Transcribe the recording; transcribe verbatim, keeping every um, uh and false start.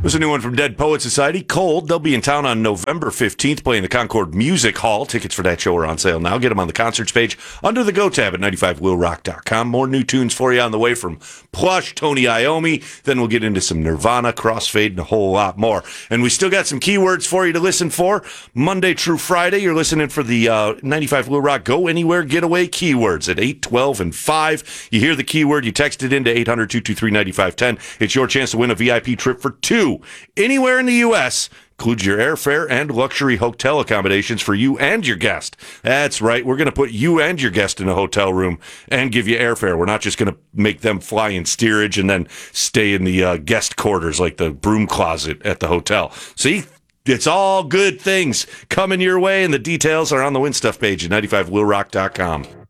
There's a new one from Dead Poet Society, Cold. They'll be in town on November fifteenth playing the Concord Music Hall. Tickets for that show are on sale now. Get them on the concerts page under the Go tab at ninety-five will rock dot com. More new tunes for you on the way from Plush, Tony Iommi. Then we'll get into some Nirvana, Crossfade, and a whole lot more. And we still got some keywords for you to listen for. Monday through Friday, you're listening for the uh, ninety-five Will Rock Go Anywhere Getaway keywords at eight, twelve, and five. You hear the keyword, you text it into eight hundred, two two three, nine five one zero. It's your chance to win a V I P trip for two anywhere in the U S Includes your airfare and luxury hotel accommodations for you and your guest. That's right. We're going to put you and your guest in a hotel room and give you airfare. We're not just going to make them fly in steerage and then stay in the uh, guest quarters like the broom closet at the hotel. See? It's all good things coming your way, and the details are on the Win Stuff page at ninety-five will rock dot com.